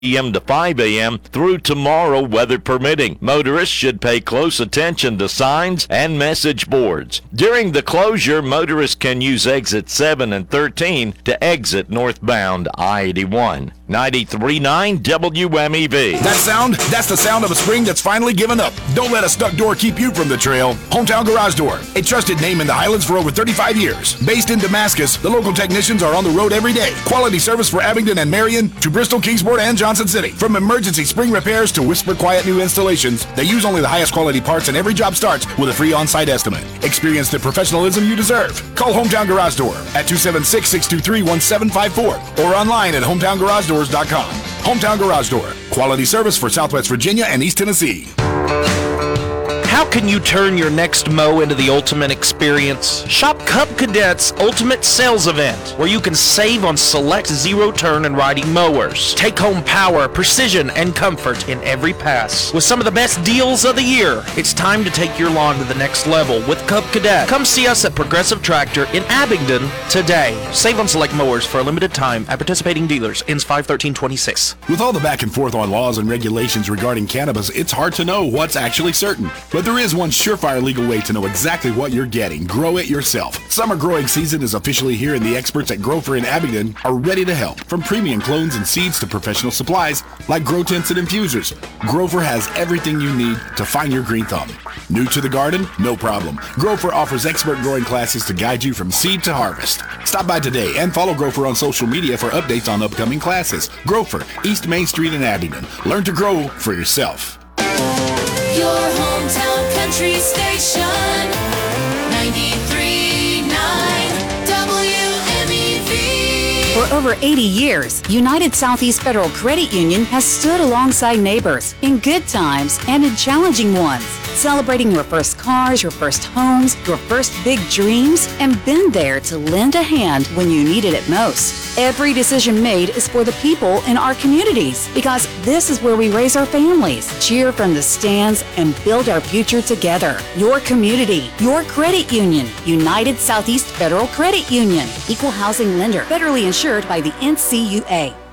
p.m. to 5 a.m. through tomorrow, weather permitting. Motorists should pay close attention to signs and message boards. During the closure, motorists can use exit 7 and 13 to exit northbound I-81. 93.9 WMEV. That sound? That's the sound of a spring that's finally given up. Don't let a stuck door keep you from the trail. Hometown Garage Door, a trusted name in the Highlands for over 35 years. Based in Damascus, the local technicians are on the road every day. Quality service for Abingdon and Marion to Bristol, Kingsport, and Johnson City. From emergency spring repairs to whisper quiet new installations, they use only the highest quality parts and every job starts with a free on-site estimate. Experience the professionalism you deserve. Call Hometown Garage Door at 276-623-1754 or online at hometownGarageDoors.com. Hometown Garage Door. Quality service for Southwest Virginia and East Tennessee. How can you turn your next mow into the ultimate experience? Shop Cub Cadet's Ultimate Sales Event, where you can save on select zero-turn and riding mowers. Take home power, precision, and comfort in every pass. With some of the best deals of the year, it's time to take your lawn to the next level with Cub Cadet. Come see us at Progressive Tractor in Abingdon today. Save on select mowers for a limited time at participating dealers. Ends 5/13/26. With all the back and forth on laws and regulations regarding cannabis, it's hard to know what's actually certain. But there is one surefire legal way to know exactly what you're getting. Grow it yourself. Summer growing season is officially here, and the experts at Grofer in Abingdon are ready to help. From premium clones and seeds to professional supplies like grow tents and infusers, Grofer has everything you need to find your green thumb. New to the garden? No problem. Grofer offers expert growing classes to guide you from seed to harvest. Stop by today and follow Grofer on social media for updates on upcoming classes. Grofer, East Main Street in Abingdon. Learn to grow for yourself. Your hometown country station, 93.9 WMEV. For over 80 years, United Southeast Federal Credit Union has stood alongside neighbors in good times and in challenging ones, celebrating your first cars, your first homes, your first big dreams, and been there to lend a hand when you needed it most. Every decision made is for the people in our communities, because this is where we raise our families, cheer from the stands, and build our future together. Your community, your credit union, United Southeast Federal Credit Union, equal housing lender, federally insured by the NCUA.